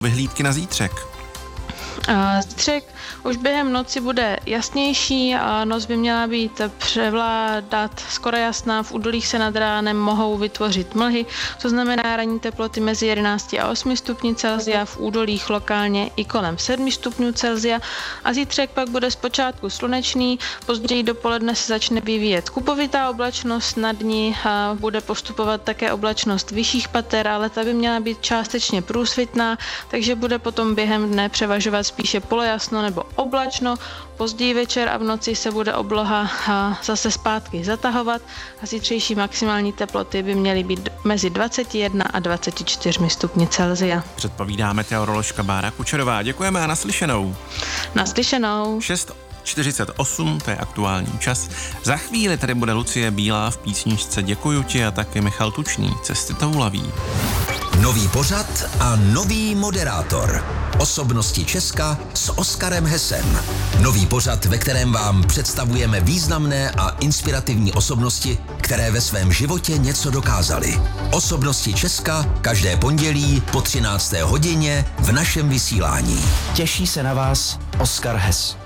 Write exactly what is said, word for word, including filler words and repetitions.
Vyhlídky na zítřek. Zítřek už během noci bude jasnější a noc by měla být převládat skoro jasná. V údolích se nad ránem mohou vytvořit mlhy, to znamená ranní teploty mezi jedenácti a osmi stupni Celsia, v údolích lokálně i kolem sedmi stupňů Celsia. A zítřek pak bude zpočátku slunečný, později dopoledne se začne vyvíjet kupovitá oblačnost, nad ní a bude postupovat také oblačnost vyšších pater, ale ta by měla být částečně průsvitná, takže bude potom během dne převažovat spíše polojasno nebo oblačno. Později večer a v noci se bude obloha zase zpátky zatahovat a zítřejší maximální teploty by měly být mezi dvacet jedna a dvacet čtyři stupni Celsia. Předpovídá meteoroložka Bára Kučerová. Děkujeme a naslyšenou. Naslyšenou. šest čtyřicet osm, to je aktuální čas. Za chvíli tady bude Lucie Bílá v písničce Děkuju ti a taky Michal Tučný, Cesty toulaví. Nový pořad a nový moderátor. Osobnosti Česka s Oskarem Hesem. Nový pořad, ve kterém vám představujeme významné a inspirativní osobnosti, které ve svém životě něco dokázaly. Osobnosti Česka každé pondělí po třinácté hodině v našem vysílání. Těší se na vás Oskar Hes.